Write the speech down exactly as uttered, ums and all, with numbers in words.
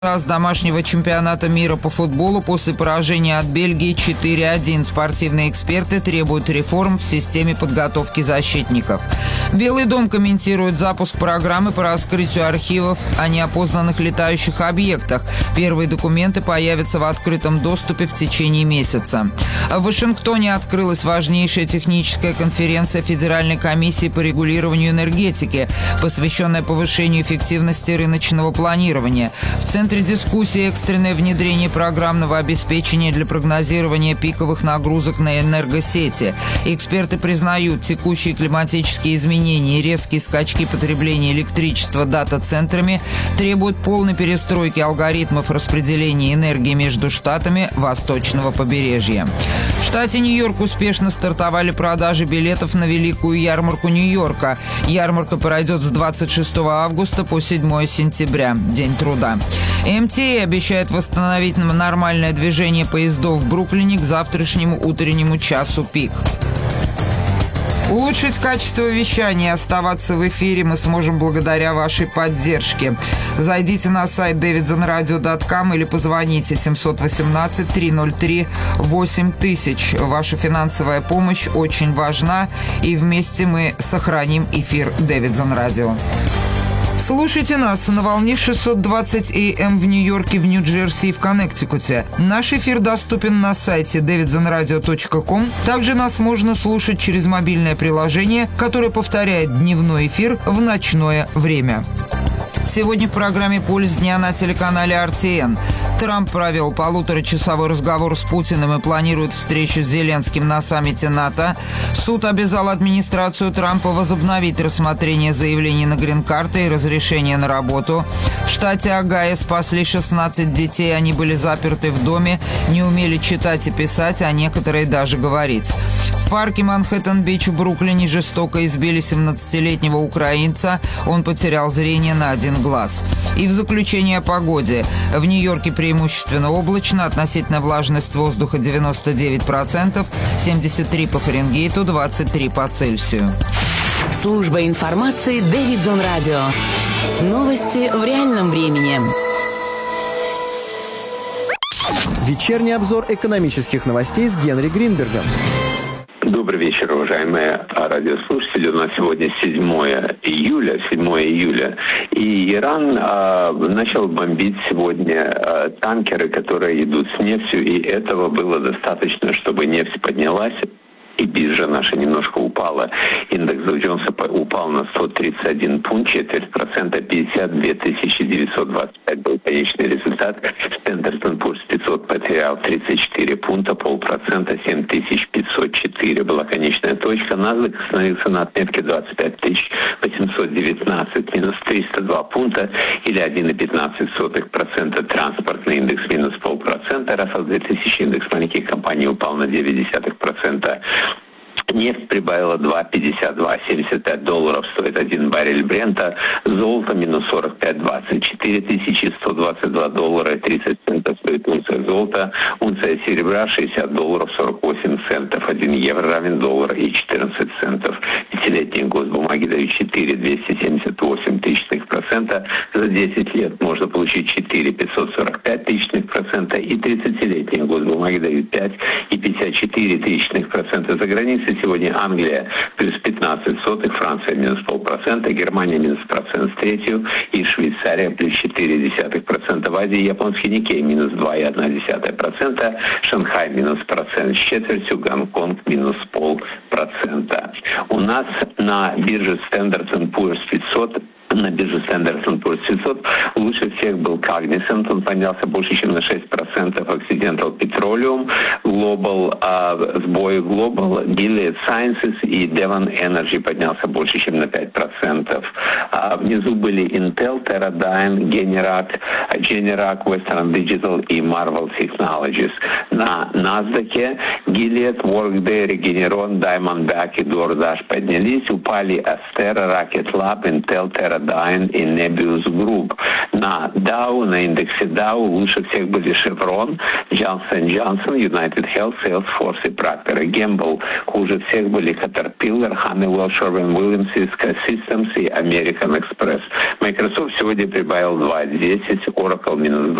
С домашнего чемпионата мира по футболу после поражения от Бельгии четыре один. Спортивные эксперты требуют реформ в системе подготовки защитников. Белый дом комментирует запуск программы по раскрытию архивов о неопознанных летающих объектах. Первые документы появятся в открытом доступе в течение месяца. В Вашингтоне открылась важнейшая техническая конференция Федеральной комиссии по регулированию энергетики, посвященная повышению эффективности рыночного планирования. В центре дискуссии экстренное внедрение программного обеспечения для прогнозирования пиковых нагрузок на энергосети. Эксперты признают, текущие климатические изменения и резкие скачки потребления электричества дата-центрами требуют полной перестройки алгоритмов распределения энергии между штатами восточного побережья. В штате Нью-Йорк успешно стартовали продажи билетов на Великую ярмарку Нью-Йорка. Ярмарка пройдет с двадцать шестого августа по седьмого сентября, День труда. эм ти эй обещает восстановить нормальное движение поездов в Бруклине к завтрашнему утреннему часу пик. Улучшить качество вещания и оставаться в эфире мы сможем благодаря вашей поддержке. Зайдите на сайт дэвидсон радио точка ком или позвоните семь один восемь три ноль три восемь тысяч. Ваша финансовая помощь очень важна, и вместе мы сохраним эфир Дэвидсон Радио. Слушайте нас на волне шестьсот двадцать эй эм в Нью-Йорке, в Нью-Джерси и в Коннектикуте. Наш эфир доступен на сайте дэвидсон радио точка ком. Также нас можно слушать через мобильное приложение, которое повторяет дневной эфир в ночное время. Сегодня в программе «Пульс дня» на телеканале эр ти эн. Трамп провел полуторачасовой разговор с Путиным и планирует встречу с Зеленским на саммите НАТО. Суд обязал администрацию Трампа возобновить рассмотрение заявлений на грин-карты и разрешение на работу. В штате Огайо спасли шестнадцать детей. Они были заперты в доме, не умели читать и писать, а некоторые даже говорить. В парке Манхэттен-Бич в Бруклине жестоко избили семнадцатилетнего украинца. Он потерял зрение на один глаз. И в заключение о погоде. В Нью-Йорке преимущественно облачно, относительная влажность воздуха девяносто девять процентов, семьдесят три по Фаренгейту, двадцать три по Цельсию. Служба информации Дэвидсон Радио. Новости в реальном времени. Вечерний обзор экономических новостей с Генри Гринбергом. Добрый вечер, уважаемые радиослушатели. У нас сегодня седьмое июля, седьмое июля, и Иран а, начал бомбить сегодня а, танкеры, которые идут с нефтью, и этого было достаточно, чтобы нефть поднялась. И биржа наша немножко упала. Индекс Доу Джонса упал на сто тридцать один пункт, четверть процента, пятьдесят две тысячи девятьсот двадцать пять был конечный результат. Standard энд Poor's пятьсот потерял тридцать четыре пункта, полпроцента, семь тысяч пятьсот четыре была конечная точка. Насдак остановился на отметке двадцать пять тысяч восемьсот девятнадцать, минус триста два пункта или один целых пятнадцать сотых процента. Транспортный индекс минус полпроцента. Рассел две тысячи индекс маленьких компаний упал на девять десятых процента. Нефть прибавила два пятьдесят два, семьдесят пять долларов стоит один баррель Брента. Золото минус сорок пять двадцать четыре, тысячи сто двадцать два доллара и тридцать центов стоит унция золота. Унция серебра шестьдесят долларов сорок восемь центов. один евро равен доллару и четырнадцать центов. Пятилетние госбумаги дают четыре целых двести семьдесят восемь тысячных процента. За десять лет можно получить четыре целых пятьсот сорок пять тысячных процента. И тридцатилетние госбумаги дают пять целых пятьдесят четыре тысячных процента. За границей сегодня Англия плюс пятнадцать сотых, Франция минус полпроцента, Германия минус процент с третью и Швейцария плюс четыре десятых процента. В Азии японский Никей минус два целых одна десятая процента, Шанхай минус процент с четвертью, Гонконг минус полпроцента. У нас на бирже Standard энд Poor's пятьсот на бирже Standard энд Poor's пятьсот лучше всех был Cognizant, он поднялся больше, чем на шесть процентов, Occidental Petroleum, Global, uh, сбой Global, Gilead Sciences и Devon Energy поднялся больше, чем на пять процентов. Uh, внизу были Intel, Teradyne, Generac, Generac, Western Digital и Marvell Technologies. На NASDAQ Gilead, Workday, Regeneron, Diamondback и DoorDash поднялись, упали Astera, Rocket Lab, Intel, Teradyne, Teradyne и Nebius Group. На Dow, на индексе Dow лучше всех были Chevron, Johnson энд Johnson, United Health, Salesforce и Procter и Gamble. Хуже всех были Caterpillar, Honeywell, Sherwin-Williams, Cisco Systems и American Express. Microsoft сегодня прибавил два десять, Oracle минус